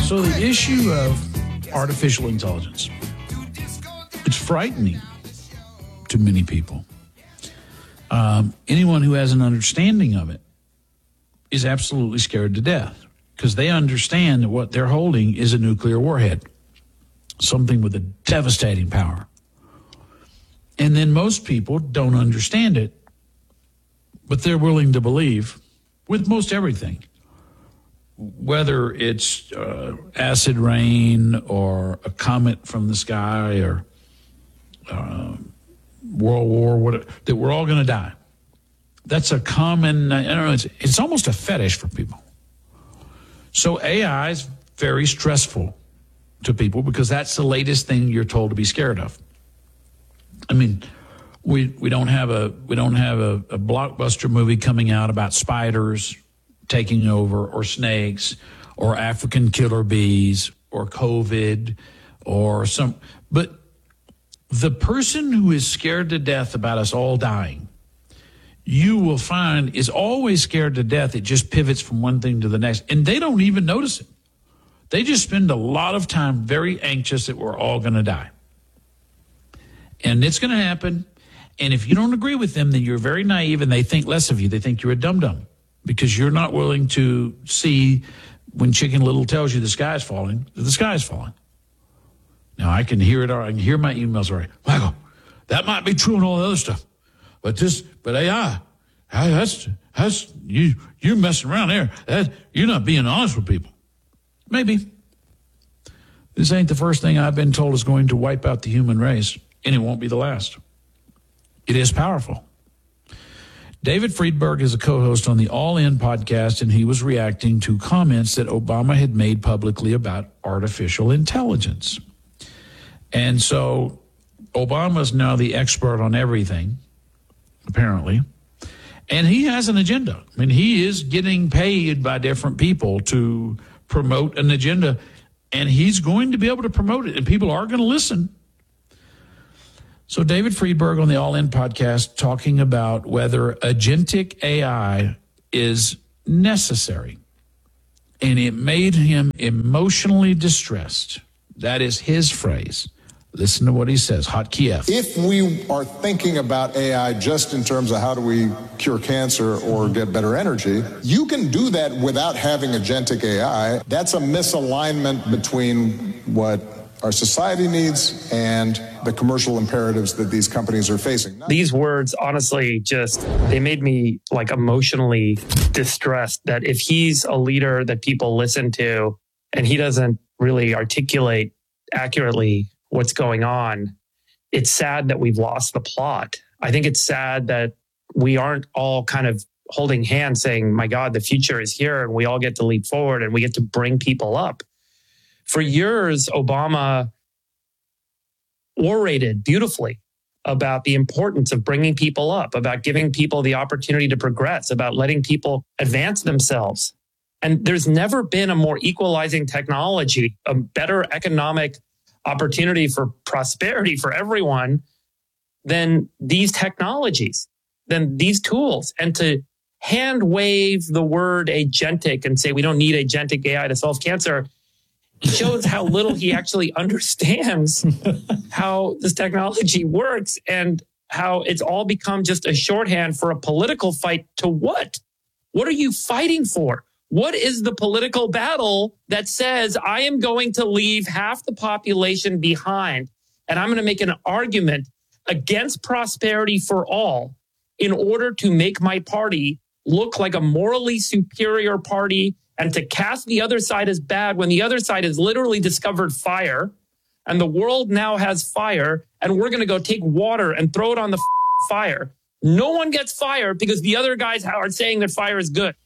So the issue of artificial intelligence, it's frightening to many people. Anyone who has an understanding of it is absolutely scared to death because they understand that what they're holding is a nuclear warhead, something with a devastating power. And then most people don't understand it, but they're willing to believe with most everything, whether it's acid rain or a comet from the sky or World War, whatever, that we're all going to die. That's a common, I don't know, it's almost a fetish for people. So AI is very stressful to people because that's the latest thing you're told to be scared of. I mean, we don't have a blockbuster movie coming out about spiders taking over or snakes or African killer bees or COVID or but the person who is scared to death about us all dying, you will find is always scared to death. It just pivots from one thing to the next, and they don't even notice it. They just spend a lot of time very anxious that we're all going to die. And it's going to happen. And if you don't agree with them, then you're very naive and they think less of you. They think you're a dum-dum because you're not willing to see when Chicken Little tells you the sky's falling, the sky's falling. Now, I can hear it. I can hear my emails already. Michael, that might be true and all the other stuff. But AI, that's you're messing around there. You're not being honest with people. Maybe. This ain't the first thing I've been told is going to wipe out the human race, and it won't be the last. It is powerful. David Friedberg is a co-host on the All In podcast, and he was reacting to comments that Obama had made publicly about artificial intelligence. And so Obama's now the expert on everything, apparently, and he has an agenda. I mean, he is getting paid by different people to promote an agenda, and he's going to be able to promote it, and people are going to listen. So David Friedberg on the All In podcast talking about whether agentic AI is necessary, and it made him emotionally distressed. That is his phrase. Listen to what he says, Hot Kiev. If we are thinking about AI just in terms of how do we cure cancer or get better energy, you can do that without having agentic AI. That's a misalignment between what our society needs and the commercial imperatives that these companies are facing. These words, honestly, they made me like emotionally distressed that if he's a leader that people listen to and he doesn't really articulate accurately what's going on, it's sad that we've lost the plot. I think it's sad that we aren't all kind of holding hands saying, my God, the future is here and we all get to leap forward and we get to bring people up. For years, Obama orated beautifully about the importance of bringing people up, about giving people the opportunity to progress, about letting people advance themselves. And there's never been a more equalizing technology, a better economic opportunity for prosperity for everyone than these technologies, than these tools. And to hand wave the word agentic and say we don't need agentic AI to solve cancer shows how little he actually understands how this technology works and how it's all become just a shorthand for a political fight to what? What are you fighting for? What is the political battle that says I am going to leave half the population behind and I'm going to make an argument against prosperity for all in order to make my party look like a morally superior party and to cast the other side as bad when the other side has literally discovered fire and the world now has fire and we're going to go take water and throw it on the fire. No one gets fired because the other guys are saying that fire is good.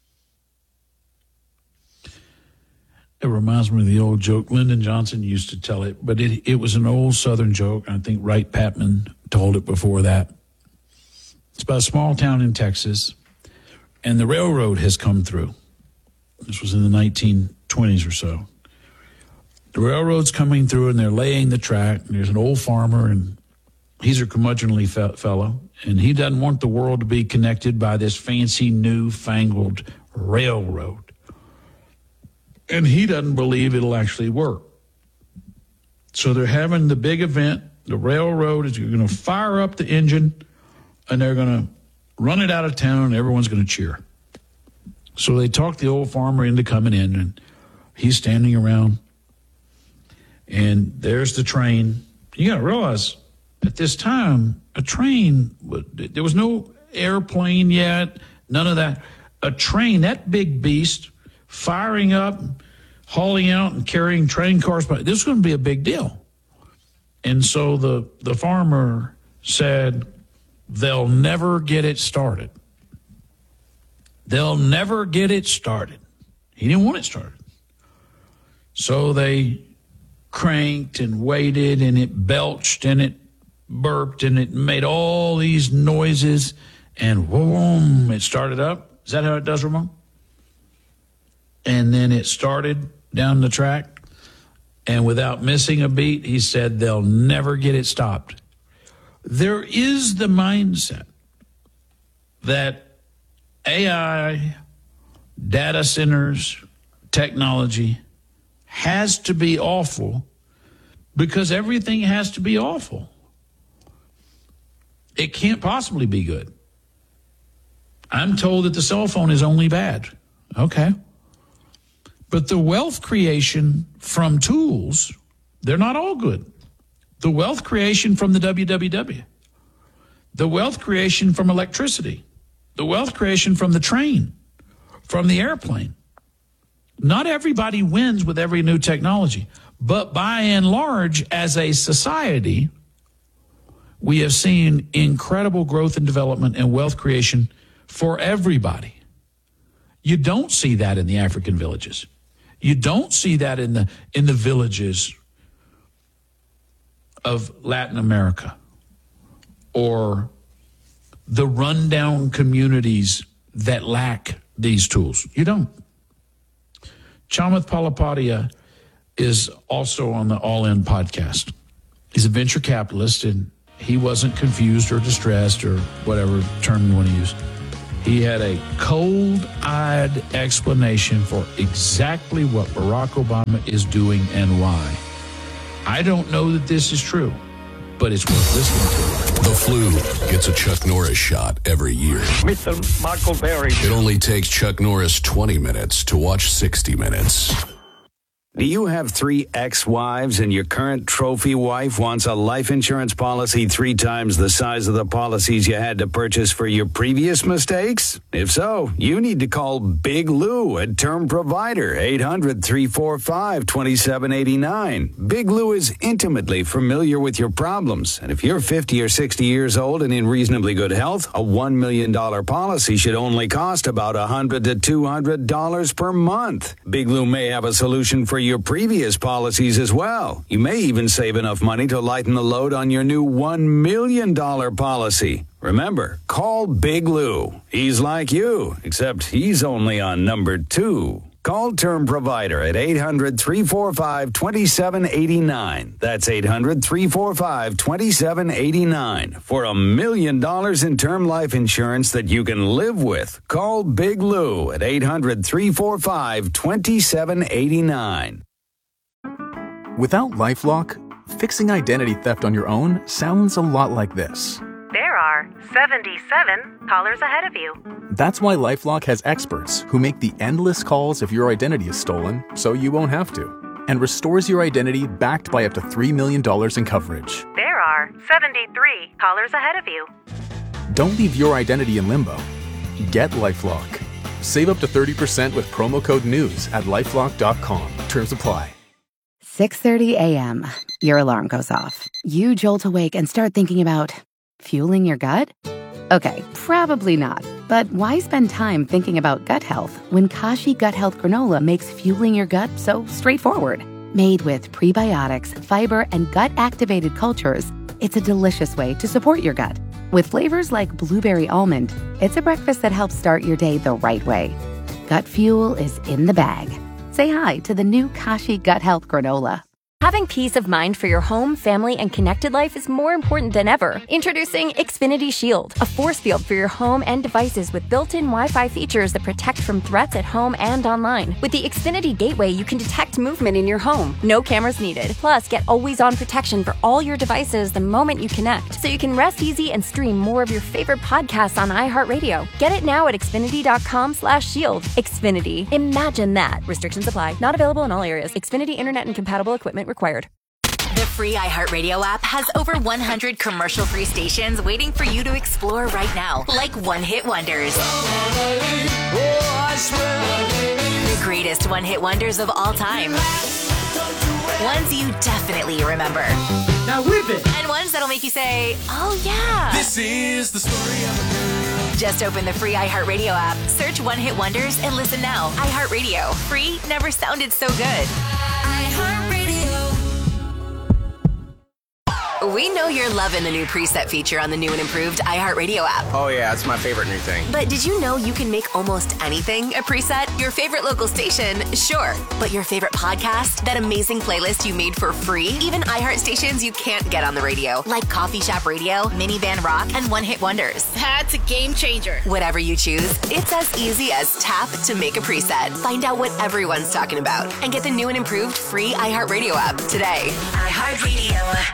It reminds me of the old joke. Lyndon Johnson used to tell it, but it was an old Southern joke. I think Wright Patman told it before that. It's about a small town in Texas, and the railroad has come through. This was in the 1920s or so. The railroad's coming through, and they're laying the track. And there's an old farmer, and he's a curmudgeonly fellow, and he doesn't want the world to be connected by this fancy, new-fangled railroad. And he doesn't believe it'll actually work. So they're having the big event. The railroad is going to fire up the engine, and they're going to run it out of town, and everyone's going to cheer. So they talked the old farmer into coming in, and he's standing around, and there's the train. You got to realize, at this time, a train, there was no airplane yet, none of that. A train, that big beast, firing up, hauling out and carrying train cars, this is going to be a big deal. And so the farmer said, they'll never get it started. They'll never get it started. He didn't want it started. So they cranked and waited, and it belched and it burped and it made all these noises, and boom, it started up. Is that how it does, Ramon? And then it started down the track, and without missing a beat, he said they'll never get it stopped. There is the mindset that AI, data centers, technology has to be awful because everything has to be awful. It can't possibly be good. I'm told that the cell phone is only bad. Okay. But the wealth creation from tools, they're not all good. The wealth creation from the WWW, the wealth creation from electricity, the wealth creation from the train, from the airplane. Not everybody wins with every new technology, but by and large, as a society, we have seen incredible growth and development and wealth creation for everybody. You don't see that in the African villages. You don't see that in the villages of Latin America or the rundown communities that lack these tools. You don't. Chamath Palihapitiya is also on the All In podcast. He's a venture capitalist, and he wasn't confused or distressed or whatever term you want to use. He had a cold-eyed explanation for exactly what Barack Obama is doing and why. I don't know that this is true, but it's worth listening to. The flu gets a Chuck Norris shot every year. Mr. Michael Berry. It only takes Chuck Norris 20 minutes to watch 60 Minutes. Do you have 3 ex-wives and your current trophy wife wants a life insurance policy 3 times the size of the policies you had to purchase for your previous mistakes? If so, you need to call Big Lou at Term Provider, 800-345-2789. Big Lou is intimately familiar with your problems, and if you're 50 or 60 years old and in reasonably good health, a $1 million policy should only cost about $100 to $200 per month. Big Lou may have a solution for your previous policies as well. You may even save enough money to lighten the load on your new $1 million policy. Remember, call Big Lou. He's like you, except he's only on number 2. Call Term Provider at 800-345-2789. That's 800-345-2789. For $1 million in term life insurance that you can live with. Call Big Lou at 800-345-2789. Without LifeLock, fixing identity theft on your own sounds a lot like this. There are 77 callers ahead of you. That's why LifeLock has experts who make the endless calls if your identity is stolen, so you won't have to, and restores your identity backed by up to $3 million in coverage. There are 73 callers ahead of you. Don't leave your identity in limbo. Get LifeLock. Save up to 30% with promo code NEWS at LifeLock.com. Terms apply. 6:30 a.m. Your alarm goes off. You jolt awake and start thinking about fueling your gut? Okay, probably not. But why spend time thinking about gut health when Kashi Gut Health Granola makes fueling your gut so straightforward? Made with prebiotics, fiber, and gut-activated cultures, it's a delicious way to support your gut. With flavors like blueberry almond, it's a breakfast that helps start your day the right way. Gut fuel is in the bag. Say hi to the new Kashi Gut Health Granola. Having peace of mind for your home, family, and connected life is more important than ever. Introducing Xfinity Shield, a force field for your home and devices with built-in Wi-Fi features that protect from threats at home and online. With the Xfinity Gateway, you can detect movement in your home. No cameras needed. Plus, get always-on protection for all your devices the moment you connect, so you can rest easy and stream more of your favorite podcasts on iHeartRadio. Get it now at Xfinity.com/shield. Xfinity. Imagine that. Restrictions apply. Not available in all areas. Xfinity Internet and compatible equipment required. The free iHeartRadio app has over 100 commercial-free stations waiting for you to explore right now, like one-hit wonders. The greatest one-hit wonders of all time. Ones you definitely remember. Now whip it! And ones that'll make you say, oh yeah. This is the story of a girl. Just open the free iHeartRadio app, search one-hit wonders, and listen now. iHeartRadio. Free never sounded so good. We know you're loving the new preset feature on the new and improved iHeartRadio app. Oh yeah, it's my favorite new thing. But did you know you can make almost anything a preset? Your favorite local station, sure. But your favorite podcast? That amazing playlist you made for free? Even iHeart stations you can't get on the radio, like Coffee Shop Radio, Minivan Rock, and One Hit Wonders. That's a game changer. Whatever you choose, it's as easy as tap to make a preset. Find out what everyone's talking about and get the new and improved free iHeartRadio app today. iHeartRadio.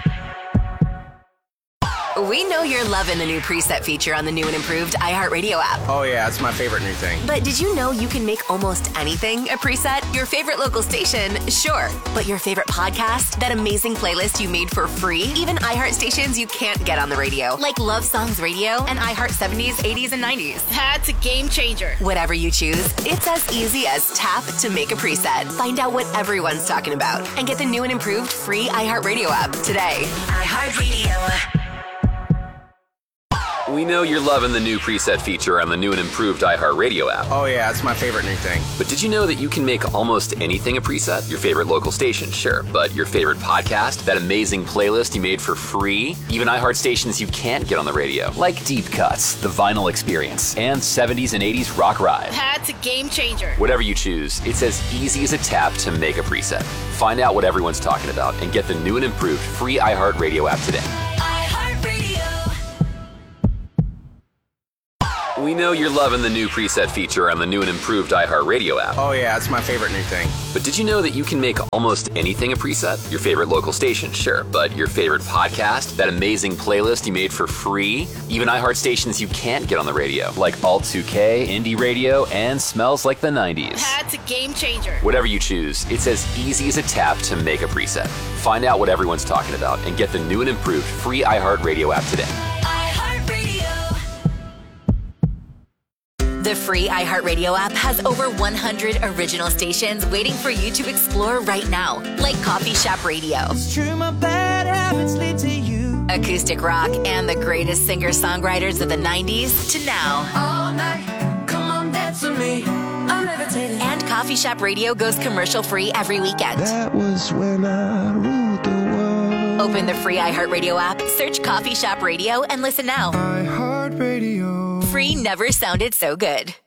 We know you're loving the new preset feature on the new and improved iHeartRadio app. Oh yeah, it's my favorite new thing. But did you know you can make almost anything a preset? Your favorite local station, sure. But your favorite podcast? That amazing playlist you made for free? Even iHeart stations you can't get on the radio, like Love Songs Radio and iHeart 70s, 80s, and 90s. That's a game changer. Whatever you choose, it's as easy as tap to make a preset. Find out what everyone's talking about and get the new and improved free iHeartRadio app today. iHeartRadio. We know you're loving the new preset feature on the new and improved iHeartRadio app. Oh yeah, it's my favorite new thing. But did you know that you can make almost anything a preset? Your favorite local station, sure. But your favorite podcast? That amazing playlist you made for free? Even iHeart stations you can't get on the radio, like Deep Cuts, The Vinyl Experience, and 70s and 80s Rock Ride. That's a game changer. Whatever you choose, it's as easy as a tap to make a preset. Find out what everyone's talking about and get the new and improved free iHeartRadio app today. We know you're loving the new preset feature on the new and improved iHeartRadio app. Oh yeah, it's my favorite new thing. But did you know that you can make almost anything a preset? Your favorite local station, sure. But your favorite podcast? That amazing playlist you made for free? Even iHeart stations you can't get on the radio, like Alt 2K, Indie Radio, and Smells Like the 90s. That's a game changer. Whatever you choose, it's as easy as a tap to make a preset. Find out what everyone's talking about and get the new and improved free iHeartRadio app today. The free iHeartRadio app has over 100 original stations waiting for you to explore right now, like Coffee Shop Radio. It's true, my bad habits lead to you. Acoustic rock and the greatest singer-songwriters of the 90s to now. All night, come on, dance with me. I'm levitating. And Coffee Shop Radio goes commercial-free every weekend. That was when I ruled the world. Open the free iHeartRadio app, search Coffee Shop Radio, and listen now. iHeartRadio. Free never sounded so good.